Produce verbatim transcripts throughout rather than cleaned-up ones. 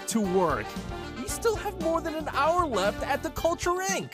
back to work. We still have more than an hour left at the Culture Incorporated.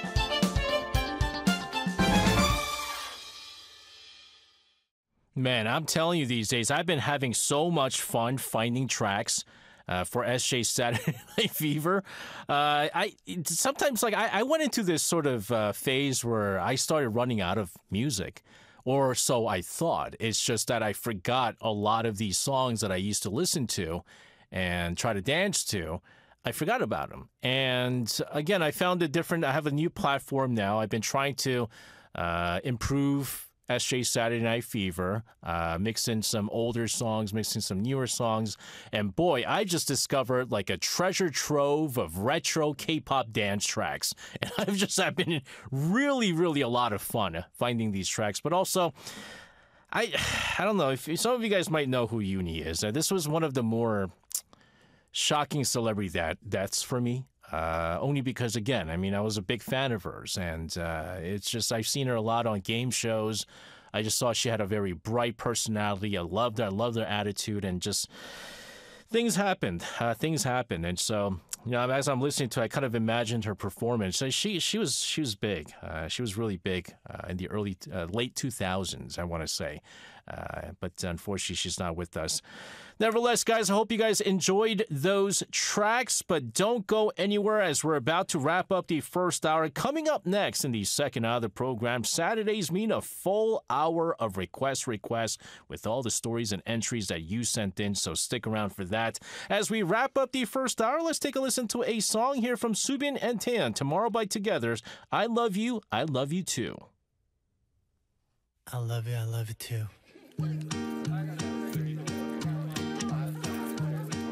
Man, I'm telling you these days, I've been having so much fun finding tracks uh, for S J's Saturday Night Fever. Uh, I sometimes like I, I went into this sort of uh, phase where I started running out of music, or so I thought. It's just that I forgot a lot of these songs that I used to listen to and try to dance to. I forgot about them. And again, I found a different. I have a new platform now. I've been trying to uh, improve S J's Saturday Night Fever, uh, mix in some older songs, mix in some newer songs. And boy, I just discovered like a treasure trove of retro K-pop dance tracks. And I've just I've been really, really a lot of fun finding these tracks. But also, I I don't know, if some of you guys might know who Uni is. Uh, this was one of the more shocking celebrity that deaths for me. Uh, only because, again, I mean, I was a big fan of hers, and uh, it's just, I've seen her a lot on game shows. I just saw she had a very bright personality. I loved her. I loved her attitude, and just things happened. Uh, things happened, and so, you know, as I'm listening to it, I kind of imagined her performance. So she she was she was big. Uh, she was really big uh, in the early, uh, late two thousands, I want to say. Uh, but unfortunately, she's not with us. Nevertheless, guys, I hope you guys enjoyed those tracks, but don't go anywhere as we're about to wrap up the first hour. Coming up next in the second hour of the program, Saturdays mean a full hour of request requests with all the stories and entries that you sent in, so stick around for that. As we wrap up the first hour, let's take a listen to a song here from Subin and Taeyeon, Tomorrow by Together's I Love You, I Love You Too. I love you, I love you too.